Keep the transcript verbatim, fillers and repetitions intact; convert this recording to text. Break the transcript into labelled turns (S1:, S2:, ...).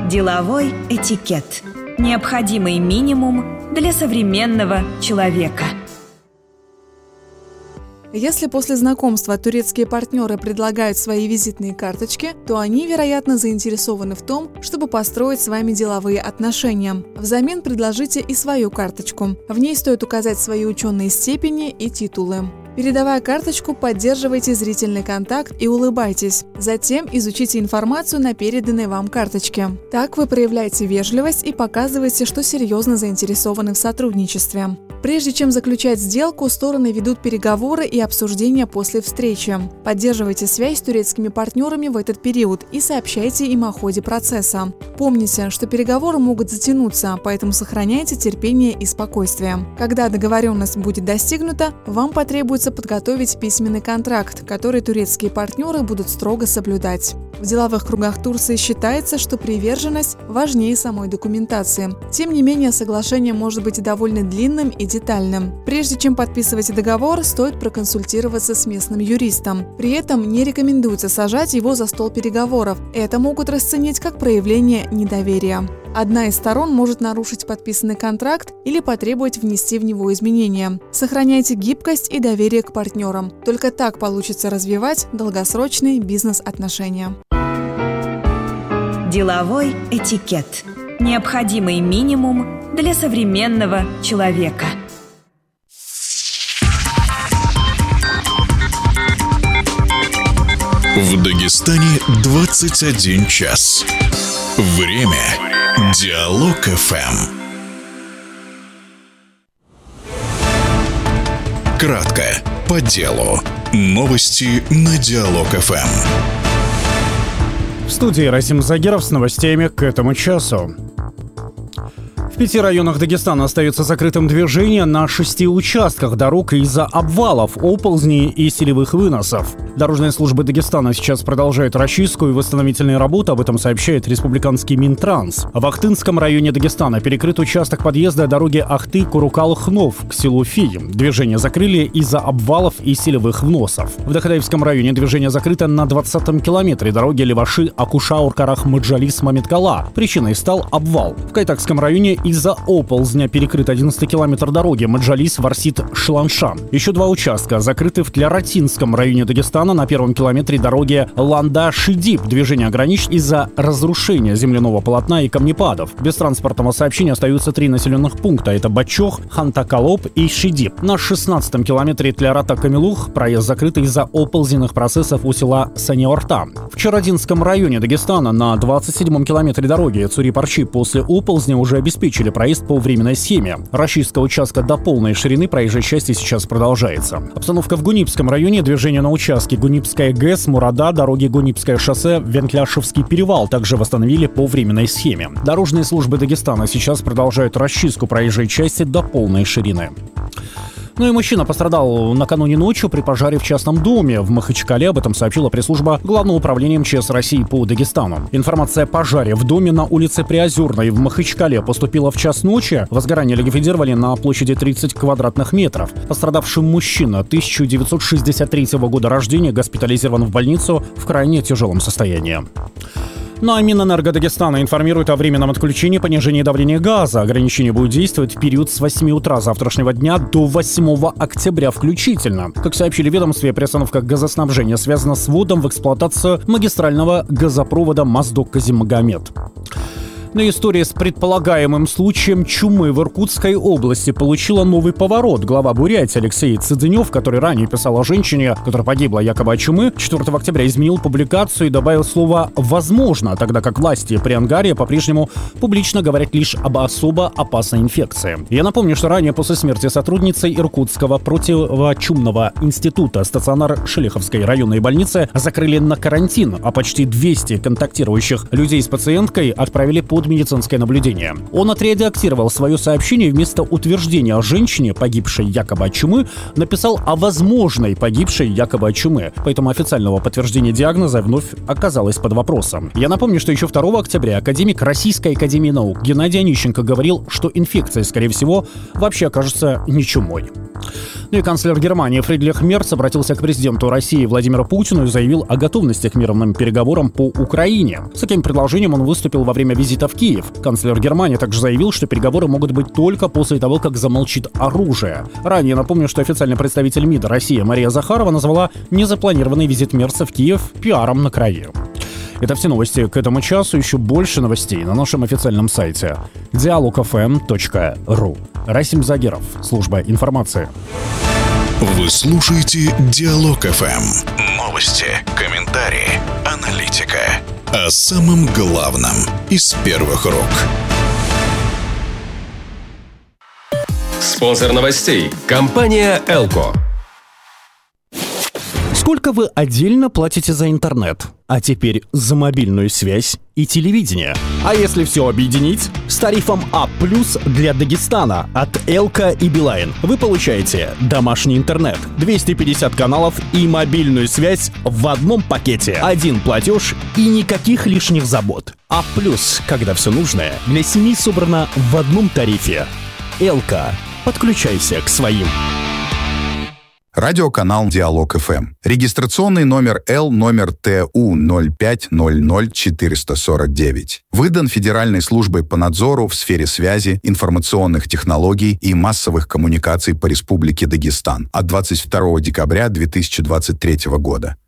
S1: Деловой этикет. Необходимый минимум для современного человека.
S2: Если после знакомства турецкие партнеры предлагают свои визитные карточки, то они, вероятно, заинтересованы в том, чтобы построить с вами деловые отношения. Взамен предложите и свою карточку. В ней стоит указать свои ученые степени и титулы. Передавая карточку, поддерживайте зрительный контакт и улыбайтесь. Затем изучите информацию на переданной вам карточке. Так вы проявляете вежливость и показываете, что серьезно заинтересованы в сотрудничестве. Прежде чем заключать сделку, стороны ведут переговоры и обсуждения после встречи. Поддерживайте связь с турецкими партнерами в этот период и сообщайте им о ходе процесса. Помните, что переговоры могут затянуться, поэтому сохраняйте терпение и спокойствие. Когда договоренность будет достигнута, вам потребуется подготовить письменный контракт, который турецкие партнеры будут строго соблюдать. В деловых кругах Турции считается, что приверженность важнее самой документации. Тем не менее, соглашение может быть и довольно длинным и детальным. Прежде чем подписывать договор, стоит проконсультироваться с местным юристом. При этом не рекомендуется сажать его за стол переговоров. Это могут расценить как проявление недоверия. Одна из сторон может нарушить подписанный контракт или потребовать внести в него изменения. Сохраняйте гибкость и доверие к партнерам. Только так получится развивать долгосрочные бизнес-отношения.
S1: Деловой этикет. Необходимый минимум для современного человека.
S3: В Дагестане двадцать один час. Время. Диалог эф эм. Кратко, по делу. Новости на Диалог эф эм.
S4: В студии Расим Загиров с новостями к этому часу. В пяти районах Дагестана остается закрытым движение на шести участках дорог из-за обвалов, оползней и селевых выносов. Дорожные службы Дагестана сейчас продолжают расчистку и восстановительные работы, об этом сообщает республиканский Минтранс. В Ахтынском районе Дагестана перекрыт участок подъезда дороги Ахты-Курукал-Хнов к селу Фи. Движение закрыли из-за обвалов и селевых вносов. В Дахадаевском районе движение закрыто на двадцатом километре дороги Леваши-Акушаур-Карах-Маджалис-Мамиткала. Причиной стал обвал. В Кайтакском районе из-за оползня перекрыт одиннадцатый километр дороги Маджалис-Варсит-Шланша. Еще два участка закрыты в Тляратинском районе Дагестана на первом километре дороги Ланда-Шидип. Движение ограничено из-за разрушения земляного полотна и камнепадов. Без транспортного сообщения остаются три населенных пункта. Это Бачох, Хантакалоп и Шидип. На шестнадцатом километре Тлярата-Камилух проезд закрыт из-за оползенных процессов у села Саниорта. В Чародинском районе Дагестана на двадцать седьмом километре дороги Цури-Парчи после оползня уже обеспечили проезд по временной схеме. Расчистка участка до полной ширины проезжей части сейчас продолжается. Обстановка в Гунипском районе. Движение на участке Гунипская ГЭС, Мурада, дороги Гунипское шоссе, Вентляшевский перевал также восстановили по временной схеме. Дорожные службы Дагестана сейчас продолжают расчистку проезжей части до полной ширины. Ну и мужчина пострадал накануне ночью при пожаре в частном доме в Махачкале. Об этом сообщила пресс-служба Главного управления эм че эс России по Дагестану. Информация о пожаре в доме на улице Приозерной в Махачкале поступила в час ночи. Возгорание ликвидировали на площади тридцать квадратных метров. Пострадавший мужчина тысяча девятьсот шестьдесят третьего года рождения госпитализирован в больницу в крайне тяжелом состоянии. Ну а Минэнерго Дагестана информирует о временном отключении понижения давления газа. Ограничение будет действовать в период с восьми утра завтрашнего дня до восьмого октября включительно. Как сообщили в ведомстве, приостановка газоснабжения связана с вводом в эксплуатацию магистрального газопровода Моздок-Казимагомед. Но история с предполагаемым случаем чумы в Иркутской области получила новый поворот. Глава Бурятии Алексей Цыдынев, который ранее писал о женщине, которая погибла якобы от чумы, четвёртого октября изменил публикацию и добавил слово «возможно», тогда как власти при Ангаре по-прежнему публично говорят лишь об особо опасной инфекции. Я напомню, что ранее после смерти сотрудницы Иркутского противочумного института стационар Шелеховской районной больницы закрыли на карантин, а почти двести контактирующих людей с пациенткой отправили под медицинское наблюдение. Он отредактировал свое сообщение и вместо утверждения о женщине, погибшей якобы от чумы, написал о возможной погибшей якобы от чумы. Поэтому официального подтверждения диагноза вновь оказалось под вопросом. Я напомню, что еще второго октября академик Российской академии наук Геннадий Онищенко говорил, что инфекция, скорее всего, вообще окажется не чумой. Ну и канцлер Германии Фридрих Мерц обратился к президенту России Владимиру Путину и заявил о готовности к мирным переговорам по Украине. С таким предложением он выступил во время визита в Киев. Канцлер Германии также заявил, что переговоры могут быть только после того, как замолчит оружие. Ранее напомню, что официальный представитель МИДа России Мария Захарова назвала незапланированный визит Мерца в Киев пиаром на крови. Это все новости к этому часу. Еще больше новостей на нашем официальном сайте диалог эф эм точка ру. Расим Загиров, служба информации.
S3: Вы слушаете Диалог эф эм. Новости, комментарии, аналитика. О самом главном из первых рук.
S5: Спонсор новостей – компания «Элко».
S4: Сколько вы отдельно платите за интернет? А теперь за мобильную связь и телевидение. А если все объединить? С тарифом А плюс для Дагестана от Элка и Билайн вы получаете домашний интернет, двести пятьдесят каналов и мобильную связь в одном пакете. Один платеж и никаких лишних забот. А плюс, когда все нужное для семьи собрано в одном тарифе. Элка. Подключайся к своим.
S6: Радиоканал Диалог эф эм. Регистрационный номер Л номер Т У ноль пять ноль ноль четыре сорок девять. Выдан Федеральной службой по надзору в сфере связи, информационных технологий и массовых коммуникаций по Республике Дагестан от двадцать второго декабря две тысячи двадцать третьего года.